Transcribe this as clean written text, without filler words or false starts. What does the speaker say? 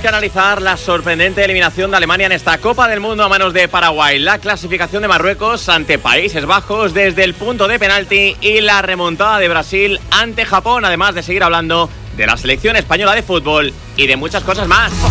que analizar la sorprendente eliminación de Alemania en esta Copa del Mundo a manos de Paraguay, la clasificación de Marruecos ante Países Bajos desde el punto de penalti y la remontada de Brasil ante Japón, además de seguir hablando de la selección española de fútbol y de muchas cosas más.